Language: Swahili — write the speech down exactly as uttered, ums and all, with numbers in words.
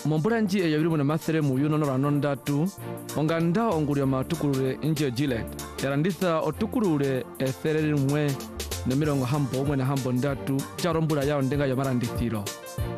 Mombura nji e yabiri na mathere mu yuno no ndatu onganda ongulya matukulure nje Gilead yaranditha otukulure ethereri mwe na mirongo hambo omwe na hambo ndatu charombura yao ndenga ya marandithiro